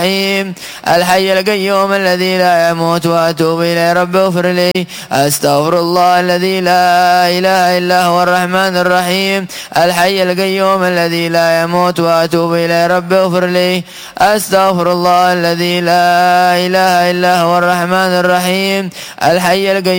الحي القيوم الذي لا يموت وأتوب إليه رب اغفر لي. أستغفر الله الذي لا إله إلا هو الرحمن الرحيم. الحي القيوم الذي لا يموت وأتوب إليه رب اغفر لي. أستغفر الله الذي لا إله إلا هو الرحمن الرحيم. الحي القيوم